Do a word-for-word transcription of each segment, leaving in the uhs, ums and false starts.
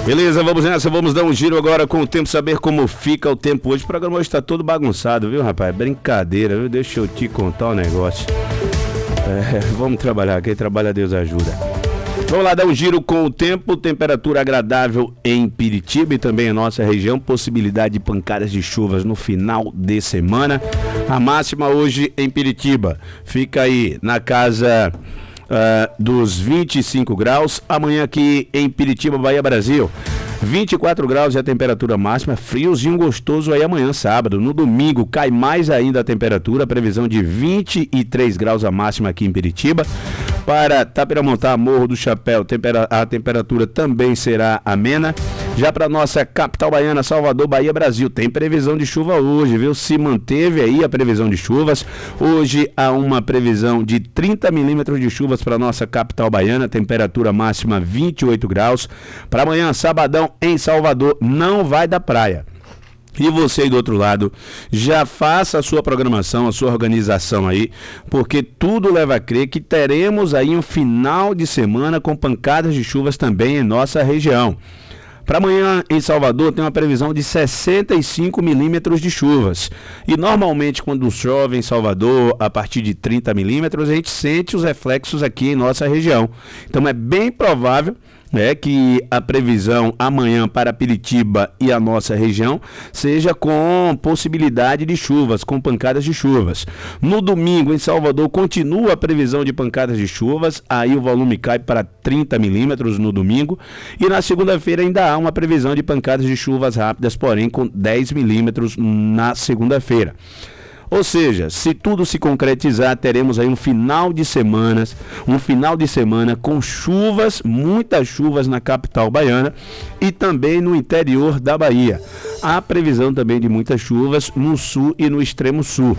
Beleza, vamos nessa, vamos dar um giro agora com o tempo, saber como fica o tempo hoje. O programa hoje tá todo bagunçado, viu, rapaz? Brincadeira, viu? Deixa eu te contar um negócio. É, vamos trabalhar, quem trabalha Deus ajuda. Vamos lá dar um giro com o tempo, temperatura agradável em Piritiba e também em nossa região, possibilidade de pancadas de chuvas no final de semana. A máxima hoje em Piritiba fica aí na casa uh, dos vinte e cinco graus, amanhã aqui em Piritiba, Bahia, Brasil. vinte e quatro graus é a temperatura máxima, friozinho gostoso aí amanhã, sábado. No domingo cai mais ainda a temperatura, previsão de vinte e três graus a máxima aqui em Piritiba. Para Tapiramontá, Morro do Chapéu, tempera- a temperatura também será amena. Já para nossa capital baiana, Salvador, Bahia, Brasil, tem previsão de chuva hoje, viu? Se manteve aí a previsão de chuvas. Hoje há uma previsão de trinta milímetros de chuvas para nossa capital baiana, temperatura máxima vinte e oito graus. Para amanhã, sabadão, em Salvador, não vai da praia. E você aí do outro lado, já faça a sua programação, a sua organização aí, porque tudo leva a crer que teremos aí um final de semana com pancadas de chuvas também em nossa região. Para amanhã em Salvador tem uma previsão de sessenta e cinco milímetros de chuvas. E normalmente quando chove em Salvador a partir de trinta milímetros, a gente sente os reflexos aqui em nossa região. Então é bem provável é que a previsão amanhã para Piritiba e a nossa região seja com possibilidade de chuvas, com pancadas de chuvas. No domingo em Salvador continua a previsão de pancadas de chuvas, aí o volume cai para trinta milímetros no domingo, e na segunda-feira ainda há uma previsão de pancadas de chuvas rápidas, porém com dez milímetros na segunda-feira. Ou seja, se tudo se concretizar, teremos aí um final de semanas, um final de semana com chuvas, muitas chuvas na capital baiana e também no interior da Bahia. Há previsão também de muitas chuvas no sul e no extremo sul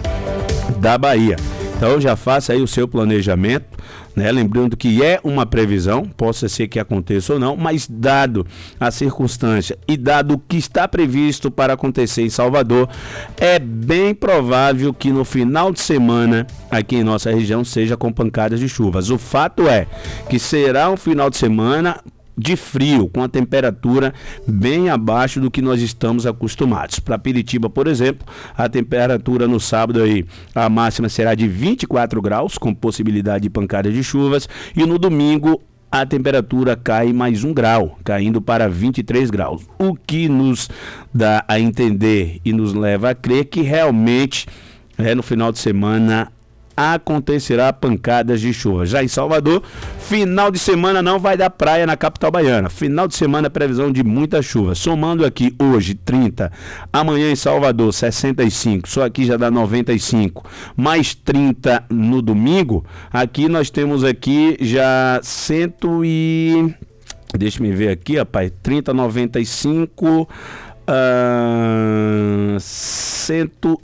da Bahia. Então já faça aí o seu planejamento, né? Lembrando que é uma previsão, possa ser que aconteça ou não, mas dado a circunstância e dado o que está previsto para acontecer em Salvador, é bem provável que no final de semana aqui em nossa região seja com pancadas de chuvas. O fato é que será um final de semana de frio, com a temperatura bem abaixo do que nós estamos acostumados. Para Piritiba, por exemplo, a temperatura no sábado aí, a máxima será de vinte e quatro graus, com possibilidade de pancadas de chuvas, e no domingo a temperatura cai mais um grau, caindo para vinte e três graus, o que nos dá a entender e nos leva a crer que realmente é, no final de semana acontecerá pancadas de chuva. Já em Salvador, final de semana não vai dar praia na capital baiana. Final de semana, previsão de muita chuva. Somando aqui hoje trinta, amanhã em Salvador sessenta e cinco, só aqui já dá noventa e cinco, mais trinta no domingo. Aqui nós temos aqui já cento e... Deixa eu ver aqui, rapaz. trinta, noventa e cinco... Uh, cento